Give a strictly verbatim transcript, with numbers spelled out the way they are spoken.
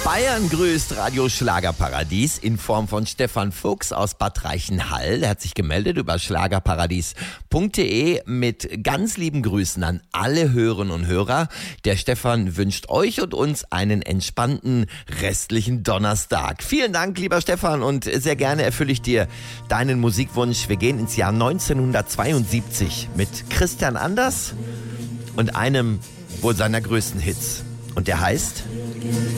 Bayern grüßt Radio Schlagerparadies in Form von Stefan Fuchs aus Bad Reichenhall. Er hat sich gemeldet über schlagerparadies punkt de mit ganz lieben Grüßen an alle Hörerinnen und Hörer. Der Stefan wünscht euch und uns einen entspannten restlichen Donnerstag. Vielen Dank, lieber Stefan, und sehr gerne erfülle ich dir deinen Musikwunsch. Wir gehen ins Jahr neunzehnhundertzweiundsiebzig mit Christian Anders und einem wohl seiner größten Hits. Und der heißt...